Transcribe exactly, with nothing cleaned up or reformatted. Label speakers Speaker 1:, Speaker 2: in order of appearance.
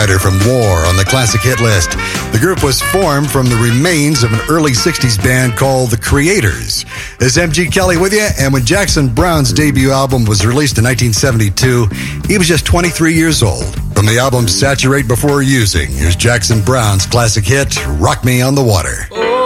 Speaker 1: songwriter from War on the classic hit list. The group was formed from the remains of an early sixties band called The Creators. This is M G Kelly with you, and when Jackson Browne's debut album was released in nineteen seventy-two, he was just twenty-three years old. From the album Saturate Before Using, here's Jackson Browne's classic hit, Rock Me on the Water.